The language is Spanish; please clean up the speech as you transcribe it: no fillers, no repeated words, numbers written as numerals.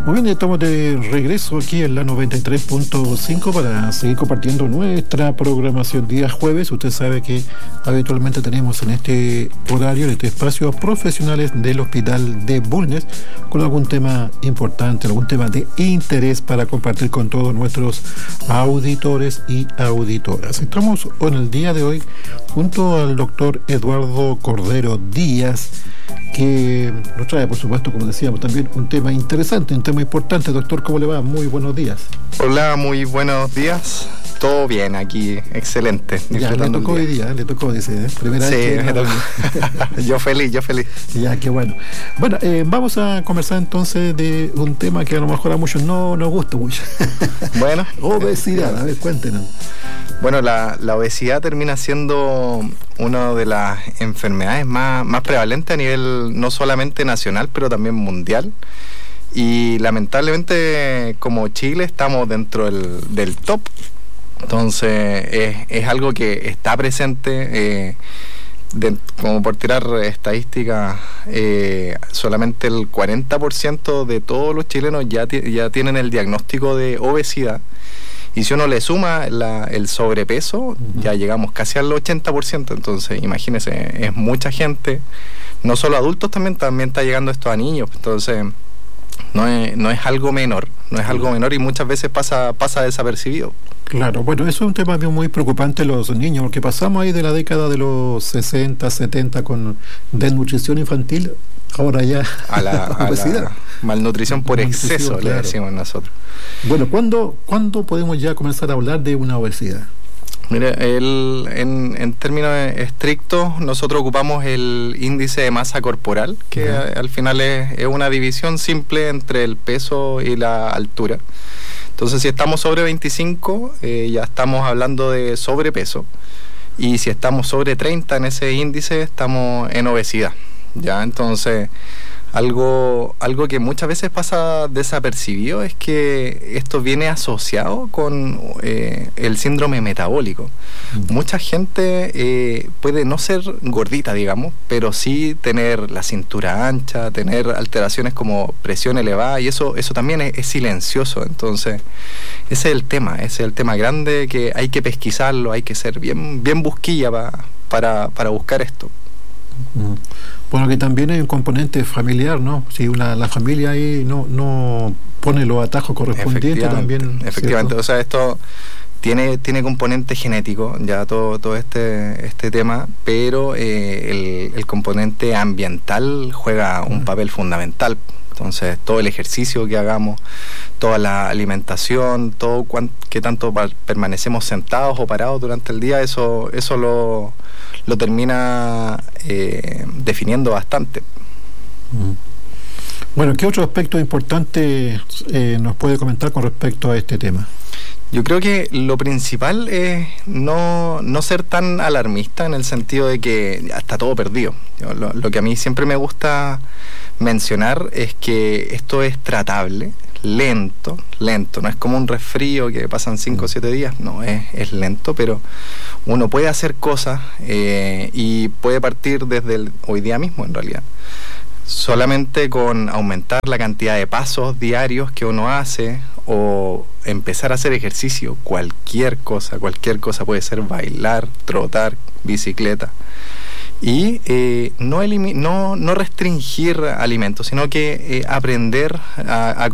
Muy bien, estamos de regreso aquí en la 93.5 para seguir compartiendo nuestra programación día jueves. Usted sabe que habitualmente tenemos en este horario, en este espacio, profesionales del Hospital de Bulnes con algún tema importante, algún tema de interés para compartir con todos nuestros auditores y auditoras. Estamos en el día de hoy junto al doctor Eduardo Cordero Díaz, que nos trae, por supuesto, como decíamos, también un tema interesante, un tema importante. Doctor, ¿cómo le va? Muy buenos días. Hola, muy buenos días. Todo bien aquí, excelente. Ya, le tocó hoy día, le tocó, dice, primera vez. Sí, me tocó. Yo feliz. Ya, qué bueno. Bueno, vamos a conversar entonces de un tema que a lo mejor a muchos no nos gusta mucho. Bueno. Obesidad, a ver, cuéntenos. Bueno, la obesidad termina siendo una de las enfermedades más prevalentes a nivel no solamente nacional, pero también mundial. Y lamentablemente, como Chile, estamos dentro del top. Entonces, es algo que está presente. Como por tirar estadísticas, solamente el 40% de todos los chilenos ya tienen el diagnóstico de obesidad. Y si uno le suma el sobrepeso, ya llegamos casi al 80%. Entonces, imagínense, es mucha gente. No solo adultos, también está llegando esto a niños. Entonces, no es algo menor. No es algo menor y muchas veces pasa desapercibido. Claro, bueno, eso es un tema muy preocupante los niños, porque pasamos ahí de la década de los 60, 70 con desnutrición infantil, ahora ya a la obesidad. Malnutrición por exceso, claro. Le decimos nosotros. Bueno, ¿cuándo podemos ya comenzar a hablar de una obesidad? Mire, en términos estrictos, nosotros ocupamos el índice de masa corporal, que al final es una división simple entre el peso y la altura. Entonces, si estamos sobre 25, ya estamos hablando de sobrepeso. Y si estamos sobre 30 en ese índice, estamos en obesidad. ¿Ya? Entonces, algo que muchas veces pasa desapercibido es que esto viene asociado con el síndrome metabólico. Mucha gente puede no ser gordita, digamos, pero sí tener la cintura ancha, tener alteraciones como presión elevada, y eso también es silencioso. Entonces, ese es el tema grande, que hay que pesquisarlo, hay que ser bien busquilla para buscar esto. Bueno, que también hay un componente familiar, ¿no? Si la familia ahí no pone los atajos correspondientes, también. Efectivamente, ¿cierto? O sea, esto tiene componente genético, ya todo este tema, pero el componente ambiental juega un papel fundamental. Entonces, todo el ejercicio que hagamos, toda la alimentación, todo que tanto permanecemos sentados o parados durante el día, eso lo termina definiendo bastante. Bueno, ¿qué otro aspecto importante nos puede comentar con respecto a este tema? Yo creo que lo principal es no ser tan alarmista, en el sentido de que ya está todo perdido. Lo que a mí siempre me gusta mencionar es que esto es tratable, lento, no es como un resfrío que pasan 5 o 7 días, no, es lento, pero uno puede hacer cosas y puede partir desde hoy día mismo, en realidad. Solamente con aumentar la cantidad de pasos diarios que uno hace, o empezar a hacer ejercicio, cualquier cosa puede ser bailar, trotar, bicicleta, y no restringir alimentos, sino que aprender a